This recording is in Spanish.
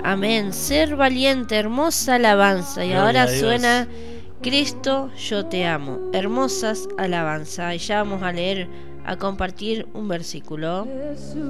Amén. Ser valiente, hermosa alabanza. Y Gloria ahora a Dios. suena Cristo, yo te amo. Hermosas alabanza. Y ya vamos a leer, a compartir un versículo.